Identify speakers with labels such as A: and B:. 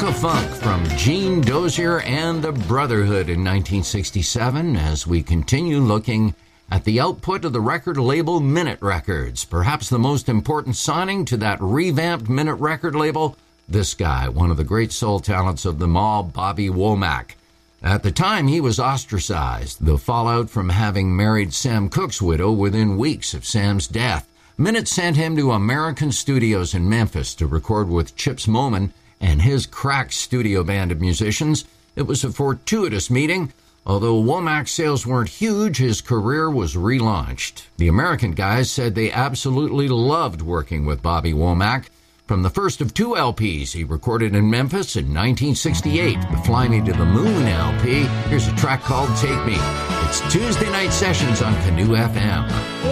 A: Funk from Gene Dozier and the Brotherhood in 1967 as we continue looking at the output of the record label Minute Records. Perhaps the most important signing to that revamped Minute record label, this guy, one of the great soul talents of them all, Bobby Womack. At the time, he was ostracized, the fallout from having married Sam Cooke's widow within weeks of Sam's death. Minute sent him to American Studios in Memphis to record with Chips Moman and his crack studio band of musicians. It was a fortuitous meeting. Although Womack's sales weren't huge, his career was relaunched. The American guys said they absolutely loved working with Bobby Womack. From the first of 2 LPs he recorded in Memphis in 1968, the Fly Me to the Moon LP, here's a track called Take Me. It's Tuesday Night Sessions on Canoe FM.